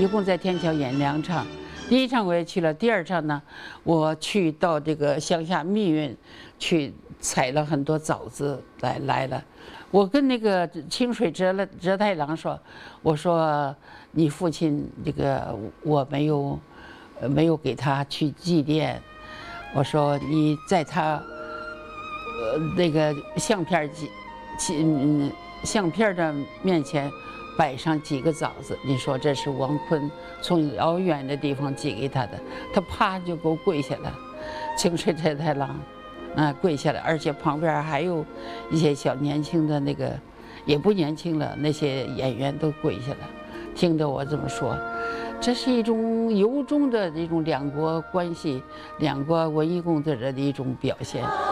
一共在天桥演2场。第1场我也去了，第2场呢，我去到这个乡下密云，去采了很多枣子来了。我跟那个清水哲太郎说，我说你父亲这个我没有给他去祭奠，我说你在他那个相片的面前摆上几个枣子，你说这是王坤从遥远的地方寄给他的，他啪就给我跪下了，清水哲太郎。跪下来，而且旁边还有一些小年轻的那个，也不年轻了，那些演员都跪下了，听着我这么说，这是一种由衷的这种两国关系、两国文艺工作者的一种表现。